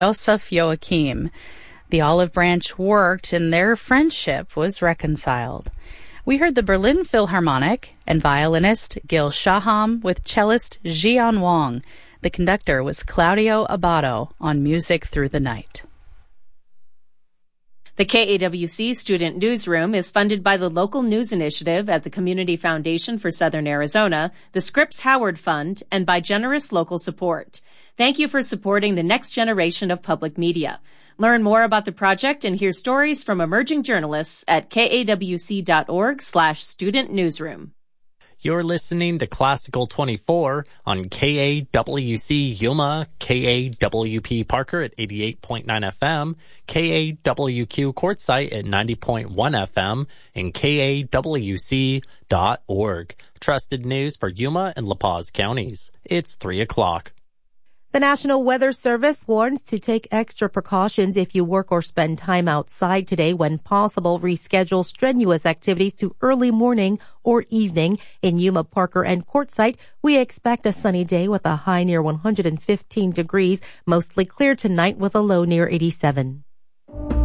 Joseph Joachim. The olive branch worked and their friendship was reconciled. We heard the Berlin Philharmonic and violinist Gil Shaham with cellist Jian Wang. The conductor was Claudio Abbado on Music Through the Night. The KAWC Student Newsroom is funded by the Local News Initiative at the Community Foundation for Southern Arizona, the Scripps Howard Fund, and by generous local support. Thank you for supporting the next generation of public media. Learn more about the project and hear stories from emerging journalists at kawc.org/student newsroom. You're listening to Classical 24 on KAWC Yuma, KAWP Parker at 88.9 FM, KAWQ Quartzsite at 90.1 FM, and KAWC.org. Trusted news for Yuma and La Paz counties. It's 3 o'clock. The National Weather Service warns to take extra precautions if you work or spend time outside today. When possible, reschedule strenuous activities to early morning or evening. In Yuma, Parker, and Quartzsite, we expect a sunny day with a high near 115 degrees, mostly clear tonight with a low near 87.